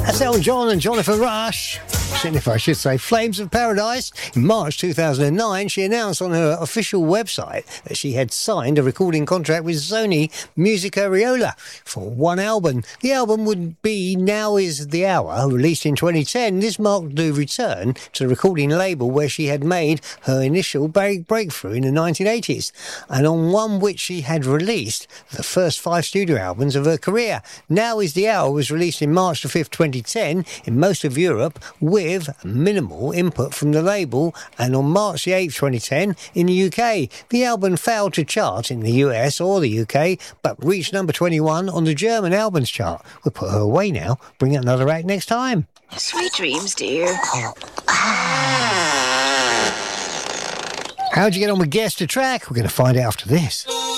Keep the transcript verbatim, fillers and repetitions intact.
That's Elton John and Jonathan Rush. If I should say, Flames of Paradise. In March two thousand nine, she announced on her official website that she had signed a recording contract with Sony Music Ariola for one album. The album would be Now Is the Hour, released in twenty ten. This marked the return to the recording label where she had made her initial break- breakthrough in the nineteen eighties, and on one which she had released the first five studio albums of her career. Now Is the Hour was released in March the fifth, twenty ten in most of Europe with minimal input from the label, and on March the eighth, twenty ten in the U K. The album failed to chart in the U S or the U K, but reached number twenty-one on the German albums chart. We'll put her away now. Bring out another act next time. Sweet dreams, dear. How'd you get on with Guess the Track? We're going to find out after this.